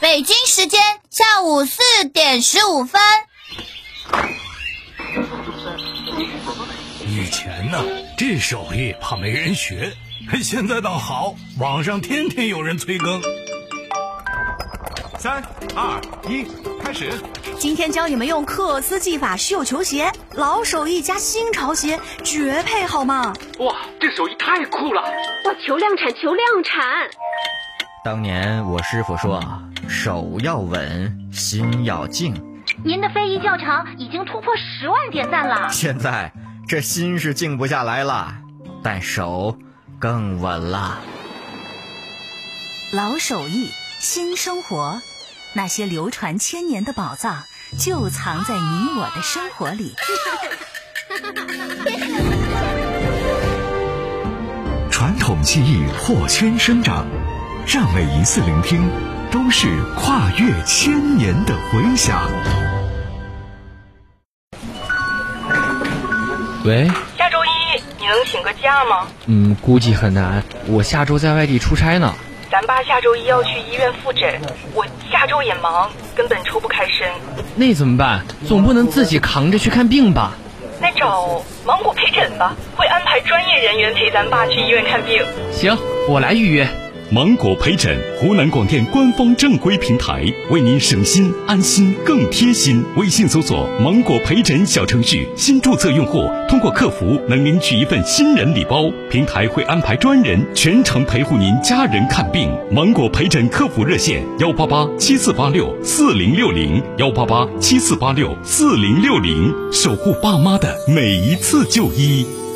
北京时间下午4点15分。 以前呢，这手艺怕没人学，现在倒好，网上天天有人催更。 3、2、1，开始。 今天教你们用克斯技法绣球鞋，老手艺加新潮鞋，绝配好吗？ 哇，这手艺太酷了！ 哇，求量产，求量产！ 当年我师傅说，手要稳，心要静。 您的非遗教程已经突破10万点赞了。 现在这心是静不下来了，但手更稳了。 老手艺，新生活，那些流传千年的宝藏就藏在你我的生活里。 传统技艺获圈生长，让每一次聆听都是跨越千年的回响。 喂， 下周1你能请个假吗？ 估计很难，我下周在外地出差呢。 咱爸下周1要去医院复诊，我下周也忙，根本抽不开身。 那怎么办？总不能自己扛着去看病吧？ 那找芒果陪诊吧，会安排专业人员陪咱爸去医院看病。 行，我来预约。 芒果陪诊，湖南广电官方正规平台，为您省心安心更贴心。微信搜索芒果陪诊小程序，新注册用户通过客服能领取一份新人礼包，平台会安排专人全程陪护您家人看病。芒果陪诊客服热线18874864060，18874864060，守护爸妈的每一次就医。